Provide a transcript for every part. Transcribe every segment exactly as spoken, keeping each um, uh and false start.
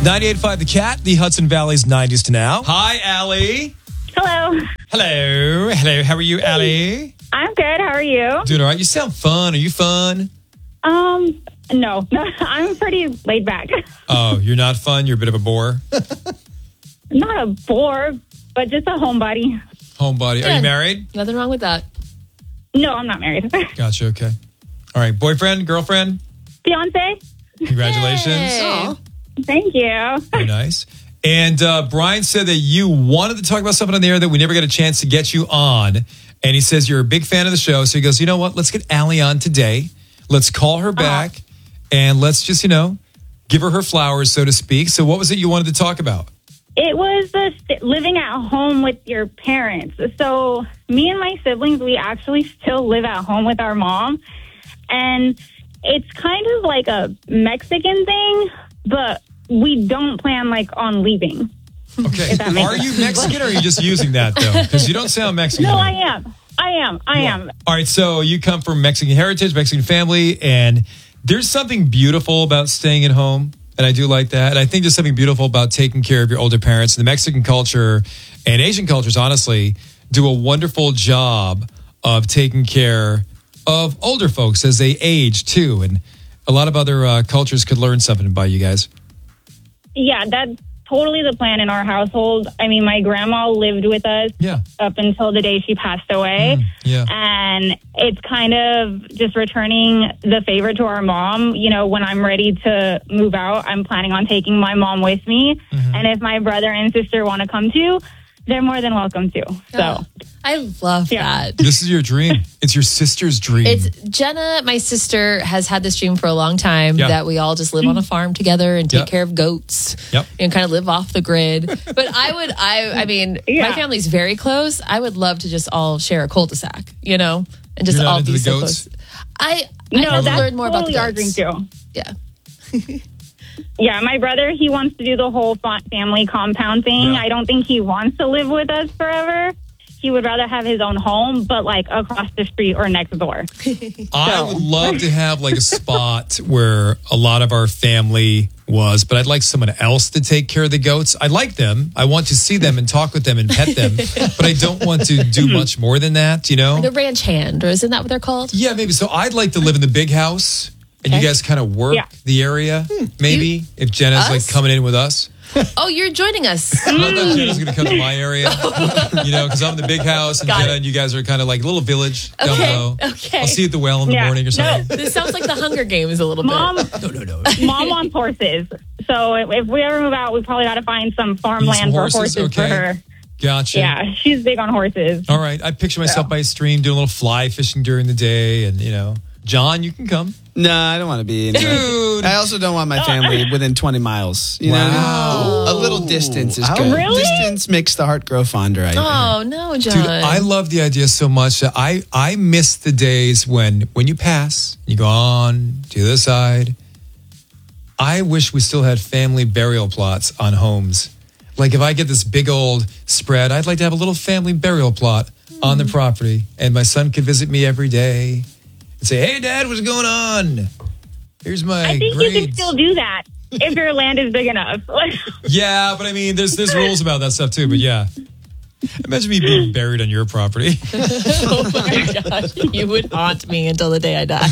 ninety-eight point five The Cat, the Hudson Valley's nineties to now. Hi, Allie. Hello. Hello. Hello. How are you, Allie? I'm good. How are you? Doing all right. You sound fun. Are you fun? Um, no. I'm pretty laid back. Oh, you're not fun? You're a bit of a bore? Not a bore, but just a homebody. Homebody. Are you married? Nothing wrong with that. No, I'm not married. Gotcha. Okay. All right. Boyfriend? Girlfriend? Fiance? Congratulations. Hey. Thank you. Very nice. And uh, Brian said that you wanted to talk about something on the air that we never got a chance to get you on. And he says you're a big fan of the show. So he goes, you know what? Let's get Allie on today. Let's call her back. Uh-huh. And let's just, you know, give her her flowers, so to speak. So what was it you wanted to talk about? It was the st- living at home with your parents. So me and my siblings, we actually still live at home with our mom. And it's kind of like a Mexican thing, but we don't plan like on leaving. Okay. Are you Mexican or are you just using that though? Because you don't sound Mexican. No, I am. I am. I yeah. am. All right. So you come from Mexican heritage, Mexican family, and there's something beautiful about staying at home. And I do like that. And I think there's something beautiful about taking care of your older parents. The Mexican culture and Asian cultures, honestly, do a wonderful job of taking care of older folks as they age, too. And a lot of other uh, cultures could learn something by you guys. Yeah, that's totally the plan in our household. I mean, my grandma lived with us yeah. up until the day she passed away. Mm, yeah. And it's kind of just returning the favor to our mom. You know, when I'm ready to move out, I'm planning on taking my mom with me. Mm-hmm. And if my brother and sister want to come too, they're more than welcome to. So oh, I love yeah. that. This is your dream. It's your sister's dream. It's Jenna, my sister, has had this dream for a long time yeah. that we all just live on a farm together and take yep. care of goats yep. and kind of live off the grid. But I would, I, I mean, yeah. my family's very close. I would love to just all share a cul-de-sac, you know, and just You're not all into be the so goats? close. I, no, I that's learn more totally about the goats. our dream too. Yeah. Yeah, my brother, he wants to do the whole family compound thing. Yeah. I don't think he wants to live with us forever. He would rather have his own home, but like across the street or next door. I so. would love to have like a spot where a lot of our family was, but I'd like someone else to take care of the goats. I like them. I want to see them and talk with them and pet them, but I don't want to do much more than that, you know? Like a ranch hand, or isn't that what they're called? Yeah, maybe. So I'd like to live in the big house. And okay. you guys kind of work yeah. the area, maybe, you, if Jenna's us? like coming in with us. Oh, you're joining us. I love that Jenna's going to come to my area, you know, because I'm in the big house and Got Jenna it. and you guys are kind of like a little village down Okay, below. okay. I'll see you at the well in the Yeah. morning or something. No. This sounds like the Hunger Games a little Mom, bit. No, no, no. Mom wants horses. So if, if we ever move out, we probably got to find some farmland for horses? horses Okay. for her. Gotcha. Yeah, she's big on horses. All right. I picture myself Yeah. by a stream doing a little fly fishing during the day and, you know, John, you can come. No, I don't want to be in there. Dude. I also don't want my family within twenty miles. You Wow. know, a little distance is Oh, good. really? Distance makes the heart grow fonder. I Oh, no, John. Dude, I love the idea so much. that I, I miss the days when, when you pass, you go on to the other side. I wish we still had family burial plots on homes. Like if I get this big old spread, I'd like to have a little family burial plot mm. on the property. And my son could visit me every day and say, hey, Dad, what's going on? Here's my I think grades. you can still do that if your land is big enough. Yeah, but I mean, there's there's rules about that stuff too. But yeah, imagine me being buried on your property. Oh my gosh, you would haunt me until the day I die.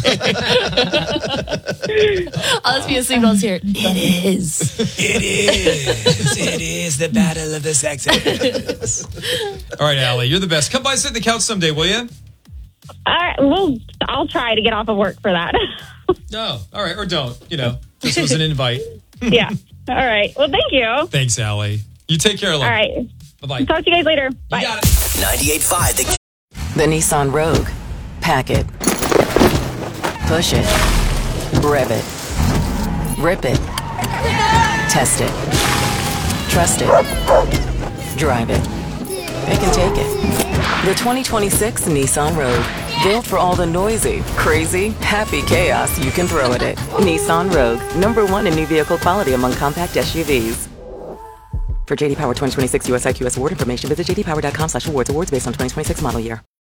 I'll just be asleep while here. It is. It is. It is the battle of the sexes. All right, Allie, you're the best. Come by, sit on the couch someday, will you? All right, well, I'll try to get off of work for that. No, all right, or don't. You know, this was an invite. Yeah. All right. Well, thank you. Thanks, Allie. You take care, love. All right. Bye-bye. Talk to you guys later. Bye. You got it. ninety-eight point five The, the Nissan Rogue. Pack it. Push it. Rev it. Rip it. Test it. Trust it. Drive it. It can take it. The twenty twenty-six Nissan Rogue. Built for all the noisy, crazy, happy chaos you can throw at it. Nissan Rogue. Number one in new vehicle quality among compact S U Vs. For J D Power twenty twenty-six U S I Q S award information, visit j d power dot com slash awards. Awards based on twenty twenty-six model year.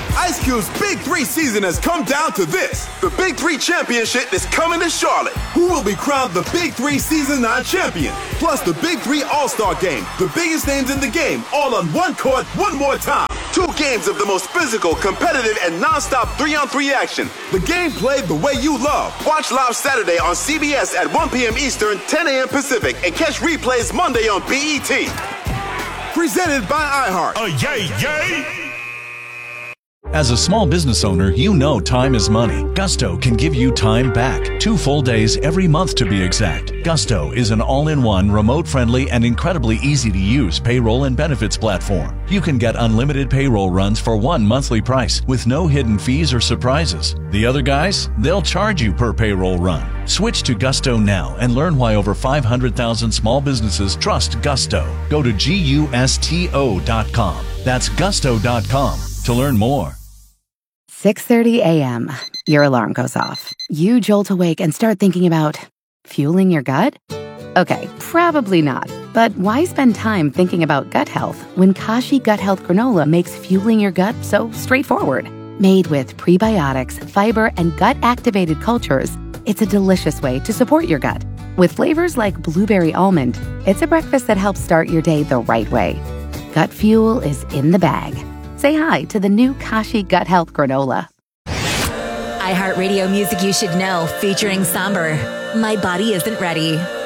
Ice Cube's Big Three season has come down to this. The Big Three Championship is coming to Charlotte. Who will be crowned the Big Three Season nine champion? Plus the Big Three All-Star Game. The biggest names in the game, all on one court, one more time. Two games of the most physical, competitive, and non-stop three-on-three action. The game played the way you love. Watch live Saturday on C B S at one p.m. Eastern, ten a.m. Pacific, and catch replays Monday on B E T. Presented by iHeart. Oh, yay, yay! As a small business owner, you know time is money. Gusto can give you time back. Two full days every month to be exact. Gusto is an all-in-one, remote-friendly, and incredibly easy-to-use payroll and benefits platform. You can get unlimited payroll runs for one monthly price with no hidden fees or surprises. The other guys, they'll charge you per payroll run. Switch to Gusto now and learn why over five hundred thousand small businesses trust Gusto. Go to gusto dot com. That's gusto dot com to learn more. six thirty a.m. Your alarm goes off. You jolt awake and start thinking about fueling your gut? Okay, probably not. But why spend time thinking about gut health when Kashi Gut Health Granola makes fueling your gut so straightforward? Made with prebiotics, fiber, and gut-activated cultures, it's a delicious way to support your gut. With flavors like blueberry almond, it's a breakfast that helps start your day the right way. Gut fuel is in the bag. Say hi to the new Kashi Gut Health Granola. iHeartRadio Music You Should Know, featuring Somber. My Body Isn't Ready.